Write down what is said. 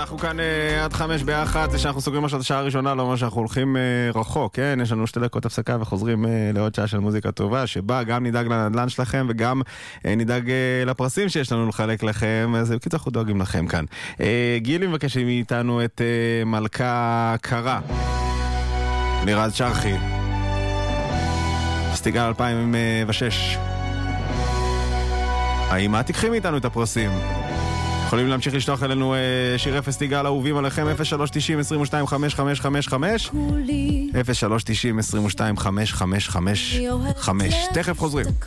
אנחנו כאן עד 5 ביחד. זה שאנחנו סוגרים עכשיו את השעה הראשונה לא אומר שאנחנו הולכים רחוק, כן? יש לנו 2 דקות הפסקה וחוזרים לעוד שעה של מוזיקה טובה, שבה גם נדאג לנדל"ן שלכם וגם נדאג לפרסים שיש לנו לחלק לכם. אז בקיצור אנחנו דואגים לכם כאן. גילי מבקש מאיתנו את מלכה קרה, לירז שרחי, פסטיגל 2006. האם את תקחי מאיתנו את הפרסים? יכולים להמשיך לשלוח אלינו שירי פסטיגל אהובים עליכם 0390-225555 0390-225555. תכף חוזרים.